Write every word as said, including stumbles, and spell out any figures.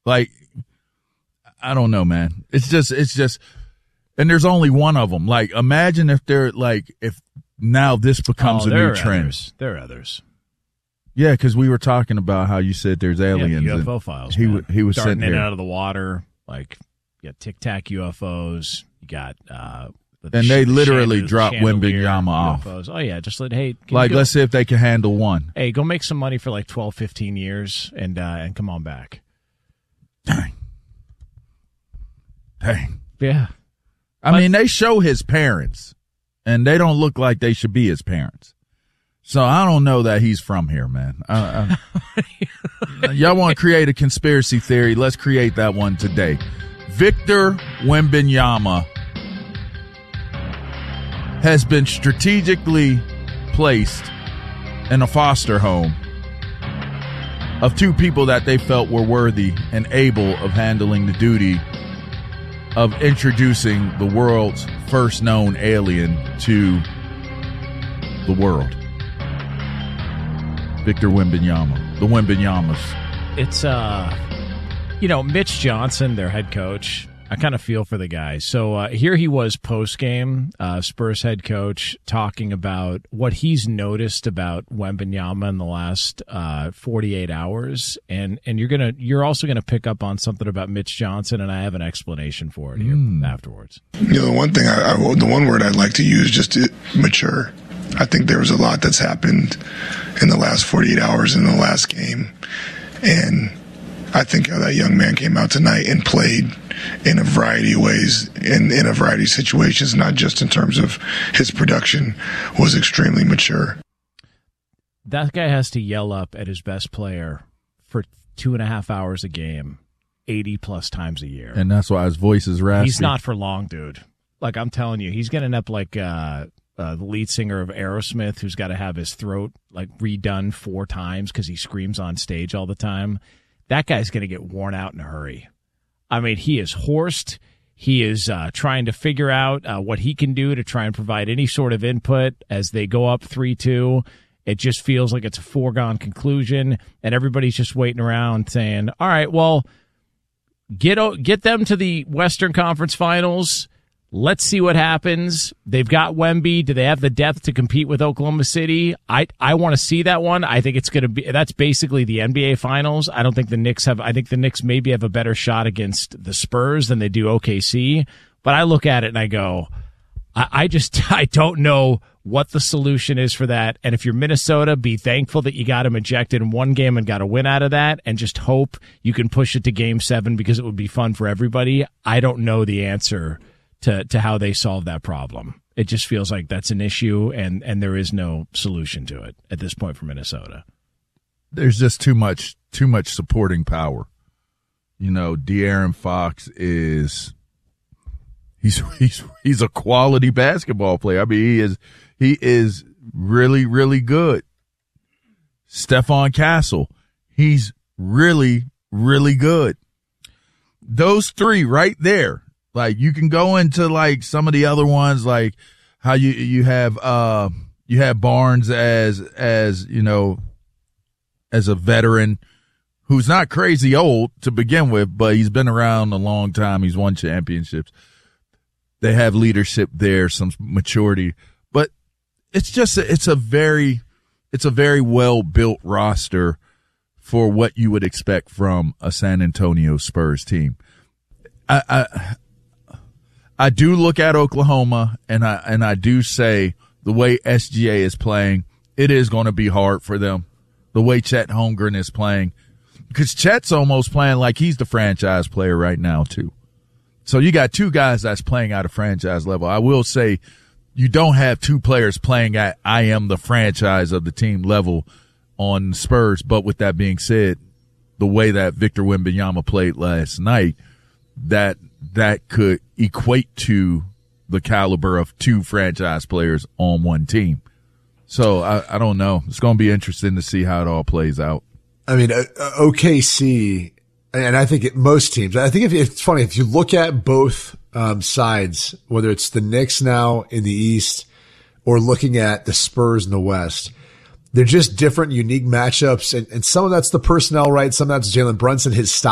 Like, I don't know, man. It's just, it's just, and there's only one of them. Like, imagine if they're like, if now this becomes oh, a new trend. Others. There are others. Yeah, because we were talking about how you said there's aliens. Yeah, the U F O files. He man. he was darting sitting in here. and out of the water. Like, you got Tic Tac U F Os. You got, uh, the and they sh- literally chandelier, dropped Wembanyama U off. F Os. Oh yeah, just let hey, like go, let's see if they can handle one. Hey, go make some money for like twelve, fifteen years, and uh, and come on back. Dang, dang. Yeah, I but, mean they show his parents, and they don't look like they should be his parents. So I don't know that he's from here, man. I, I, y'all want to create a conspiracy theory? Let's create that one today. Victor Wembanyama has been strategically placed in a foster home of two people that they felt were worthy and able of handling the duty of introducing the world's first known alien to the world. Victor Wembanyama, the Wembanyamas. It's, uh, you know, Mitch Johnson, their head coach. I kind of feel for the guy. So uh, here he was post-game, uh, Spurs head coach, talking about what he's noticed about Wembanyama in the last uh, forty-eight hours, and and you're gonna you're also gonna pick up on something about Mitch Johnson, and I have an explanation for it here mm. afterwards. You know, the one thing I, I the one word I'd like to use just to mature. I think there was a lot that's happened in the last forty-eight hours in the last game, and I think how that young man came out tonight and played in a variety of ways, in, in a variety of situations, not just in terms of his production, was extremely mature. That guy has to yell up at his best player for two and a half hours a game, eighty plus times a year. And that's why his voice is raspy. He's not for long, dude. Like, I'm telling you, he's going to end up like uh, uh, the lead singer of Aerosmith, who's got to have his throat like redone four times because he screams on stage all the time. That guy's going to get worn out in a hurry. I mean, he is horsed. He is uh, trying to figure out uh, what he can do to try and provide any sort of input as they go up three two. It just feels like it's a foregone conclusion, and everybody's just waiting around saying, all right, well, get get them to the Western Conference Finals. Let's see what happens. They've got Wemby. Do they have the depth to compete with Oklahoma City? I I want to see that one. I think it's going to be, that's basically the N B A Finals. I don't think the Knicks have, I think the Knicks maybe have a better shot against the Spurs than they do O K C. But I look at it and I go, I, I just, I don't know what the solution is for that. And if you're Minnesota, be thankful that you got him ejected in one game and got a win out of that, and just hope you can push it to game seven because it would be fun for everybody. I don't know the answer to, to how they solve that problem. It just feels like that's an issue, and, and there is no solution to it at this point for Minnesota. There's just too much too much supporting power. You know, De'Aaron Fox is he's he's he's a quality basketball player. I mean, he is he is really, really good. Stephon Castle, he's really, really good. Those three right there. Like, you can go into like some of the other ones, like how you, you have, uh, you have Barnes as, as, you know, as a veteran who's not crazy old to begin with, but he's been around a long time. He's won championships. They have leadership there, some maturity, but it's just, a, it's a very, it's a very well built roster for what you would expect from a San Antonio Spurs team. I, I, I do look at Oklahoma, and I and I do say the way S G A is playing, it is going to be hard for them. The way Chet Holmgren is playing, because Chet's almost playing like he's the franchise player right now too. So you got two guys that's playing at a franchise level. I will say you don't have two players playing at I am the franchise of the team level on Spurs. But with that being said, the way that Victor Wembanyama played last night, that that could equate to the caliber of two franchise players on one team. So I, I don't know. It's going to be interesting to see how it all plays out. I mean, uh, O K C, and I think it, most teams, I think if, it's funny, if you look at both um, sides, whether it's the Knicks now in the East or looking at the Spurs in the West, they're just different, unique matchups. And, and some of that's the personnel, right? Some of that's Jalen Brunson, his style.